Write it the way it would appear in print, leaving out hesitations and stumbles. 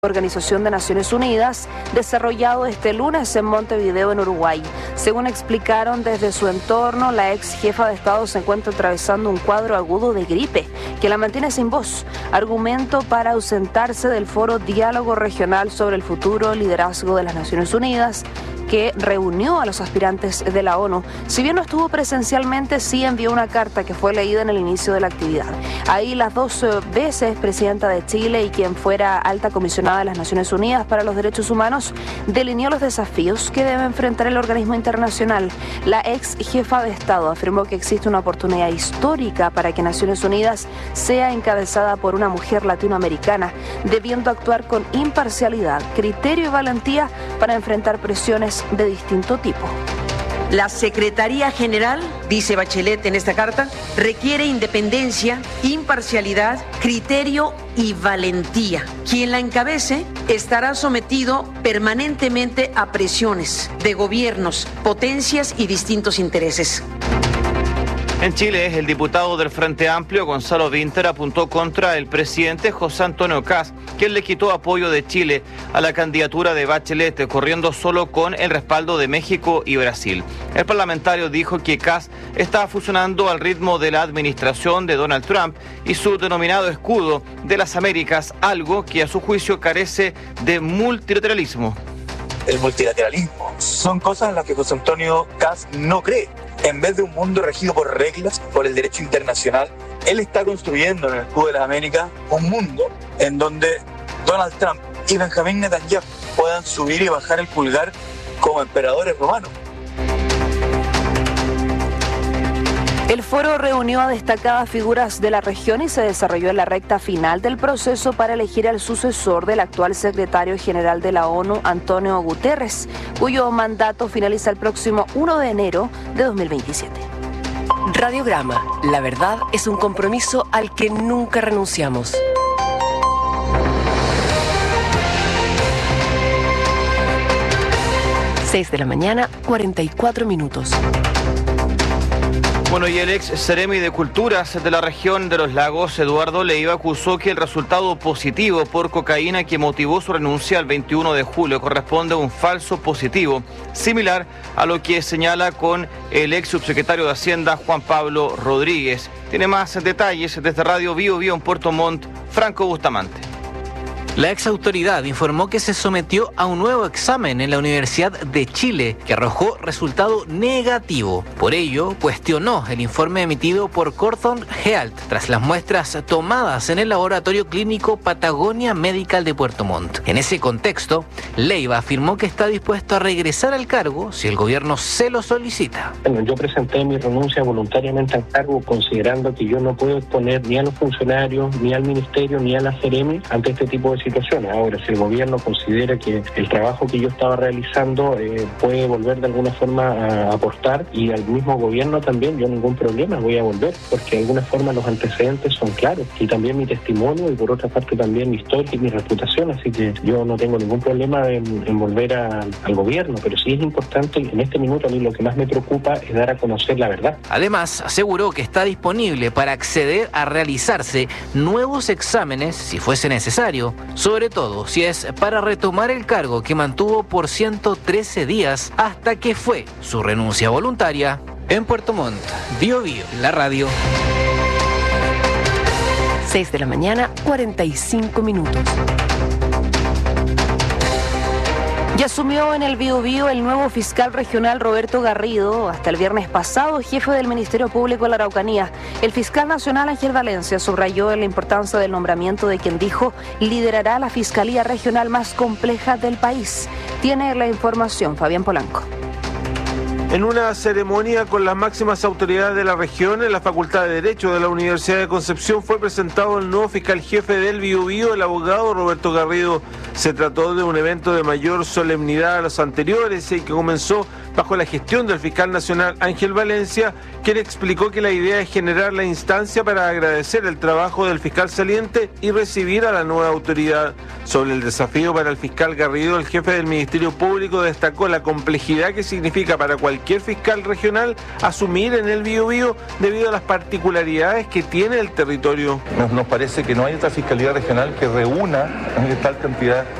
Organización de Naciones Unidas, desarrollado este lunes en Montevideo, en Uruguay. Según explicaron desde su entorno, la ex jefa de Estado se encuentra atravesando un cuadro agudo de gripe que la mantiene sin voz, argumento para ausentarse del foro Diálogo Regional sobre el futuro liderazgo de las Naciones Unidas, que reunió a los aspirantes de la ONU. Si bien no estuvo presencialmente, sí envió una carta que fue leída en el inicio de la actividad. Ahí las dos veces presidenta de Chile y quien fuera alta comisionada de las Naciones Unidas para los Derechos Humanos delineó los desafíos que debe enfrentar el organismo internacional. La ex jefa de Estado afirmó que existe una oportunidad histórica para que Naciones Unidas sea encabezada por una mujer latinoamericana, debiendo actuar con imparcialidad, criterio y valentía para enfrentar presiones de distinto tipo. La Secretaría General, dice Bachelet en esta carta, requiere independencia, imparcialidad, criterio y valentía. Quien la encabece estará sometido permanentemente a presiones de gobiernos, potencias y distintos intereses. En Chile, el diputado del Frente Amplio, Gonzalo Vinter, apuntó contra el presidente José Antonio Kast, quien le quitó apoyo de Chile a la candidatura de Bachelet, corriendo solo con el respaldo de México y Brasil. El parlamentario dijo que Kast estaba funcionando al ritmo de la administración de Donald Trump y su denominado escudo de las Américas, algo que a su juicio carece de multilateralismo. El multilateralismo son cosas en las que José Antonio Kast no cree. En vez de un mundo regido por reglas, por el derecho internacional, él está construyendo en el escudo de las Américas un mundo en donde Donald Trump y Benjamín Netanyahu puedan subir y bajar el pulgar como emperadores romanos. El foro reunió a destacadas figuras de la región y se desarrolló en la recta final del proceso para elegir al sucesor del actual secretario general de la ONU, Antonio Guterres, cuyo mandato finaliza el próximo 1 de enero de 2027. Radiograma. La verdad es un compromiso al que nunca renunciamos. Seis de la mañana, 44 minutos. Bueno, y el ex Seremi de Culturas de la región de los Lagos, Eduardo Leiva, acusó que el resultado positivo por cocaína que motivó su renuncia el 21 de julio corresponde a un falso positivo, similar a lo que señala con el ex subsecretario de Hacienda, Juan Pablo Rodríguez. Tiene más detalles desde Radio Bio Bio en Puerto Montt, Franco Bustamante. La ex autoridad informó que se sometió a un nuevo examen en la Universidad de Chile que arrojó resultado negativo. Por ello, cuestionó el informe emitido por Corthon Health tras las muestras tomadas en el laboratorio clínico Patagonia Medical de Puerto Montt. En ese contexto, Leiva afirmó que está dispuesto a regresar al cargo si el gobierno se lo solicita. Bueno, yo presenté mi renuncia voluntariamente al cargo considerando que yo no puedo exponer ni a los funcionarios, ni al ministerio, ni a la Seremi ante este tipo de situaciones. Ahora, si el gobierno considera que el trabajo que yo estaba realizando puede volver de alguna forma a aportar, y al mismo gobierno también, yo ningún problema, voy a volver, porque de alguna forma los antecedentes son claros, y también mi testimonio, y por otra parte también mi historia y mi reputación, así que yo no tengo ningún problema en volver al gobierno, pero sí es importante, en este minuto a mí lo que más me preocupa es dar a conocer la verdad. Además, aseguró que está disponible para acceder a realizarse nuevos exámenes si fuese necesario, sobre todo si es para retomar el cargo que mantuvo por 113 días hasta que fue su renuncia voluntaria. En Puerto Montt, Bio Bio, la radio. 6 de la mañana, 45 minutos. Y asumió en el Biobío el nuevo fiscal regional Roberto Garrido, hasta el viernes pasado jefe del Ministerio Público de la Araucanía. El fiscal nacional Ángel Valencia subrayó la importancia del nombramiento de quien dijo liderará la fiscalía regional más compleja del país. Tiene la información Fabián Polanco. En una ceremonia con las máximas autoridades de la región en la Facultad de Derecho de la Universidad de Concepción fue presentado el nuevo fiscal jefe del Biobío, el abogado Roberto Garrido. Se trató de un evento de mayor solemnidad a los anteriores y que comenzó bajo la gestión del fiscal nacional Ángel Valencia, quien explicó que la idea es generar la instancia para agradecer el trabajo del fiscal saliente y recibir a la nueva autoridad. Sobre el desafío para el fiscal Garrido, el jefe del Ministerio Público destacó la complejidad que significa para cualquier fiscal regional asumir en el Biobío debido a las particularidades que tiene el territorio. Nos parece que no hay otra fiscalía regional que reúna tal cantidad